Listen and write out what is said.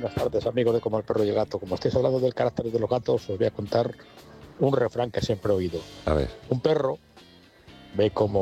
buenas tardes, amigos de Como el Perro y el Gato. Como estáis hablando del carácter de los gatos, os voy a contar un refrán que siempre he oído. A ver. Un perro ve como